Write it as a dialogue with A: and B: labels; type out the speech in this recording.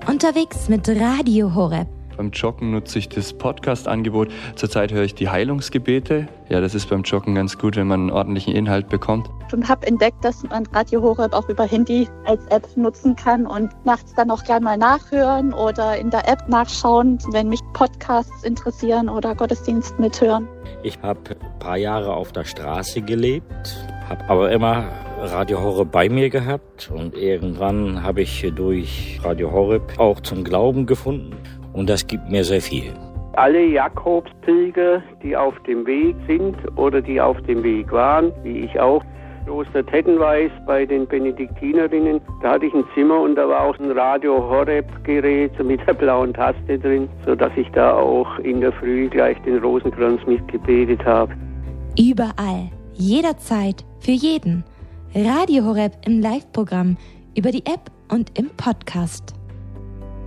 A: Unterwegs mit Radio Horeb.
B: Beim Joggen nutze ich das Podcast-Angebot. Zurzeit höre ich die Heilungsgebete. Ja, das ist beim Joggen ganz gut, wenn man einen ordentlichen Inhalt bekommt.
C: Und habe entdeckt, dass man Radio Horeb auch über Handy als App nutzen kann und nachts dann auch gerne mal nachhören oder in der App nachschauen, wenn mich Podcasts interessieren oder Gottesdienst mithören.
D: Ich habe ein paar Jahre auf der Straße gelebt, habe aber immer Radio Horeb bei mir gehabt und irgendwann habe ich durch Radio Horeb auch zum Glauben gefunden und das gibt mir sehr viel.
E: Alle Jakobspilger, die auf dem Weg sind oder die auf dem Weg waren, wie ich auch, Kloster Tettenweis bei den Benediktinerinnen, da hatte ich ein Zimmer und da war auch ein Radio Horeb-Gerät mit der blauen Taste drin, sodass ich da auch in der Früh gleich den Rosenkranz mitgebetet habe.
A: Überall, jederzeit, für jeden. Radio Horeb im Live-Programm, über die App und im Podcast.